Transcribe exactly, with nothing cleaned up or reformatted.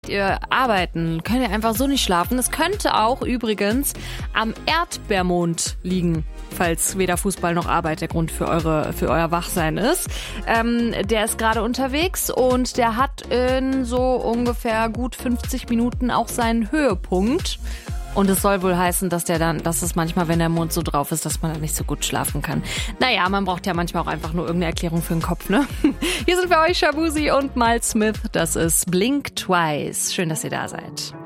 Ihr arbeiten, könnt ihr einfach so nicht schlafen. Es könnte auch übrigens am Erdbeermond liegen, falls weder Fußball noch Arbeit der Grund für eure für euer Wachsein ist. Ähm, der ist gerade unterwegs und der hat in so ungefähr gut fünfzig Minuten auch seinen Höhepunkt. Und es soll wohl heißen, dass der dann, dass es manchmal, wenn der Mond so drauf ist, dass man dann nicht so gut schlafen kann. Naja, man braucht ja manchmal auch einfach nur irgendeine Erklärung für den Kopf, ne? Hier sind für euch Shabuzi und Miles Smith. Das ist Blink Twice. Schön, dass ihr da seid.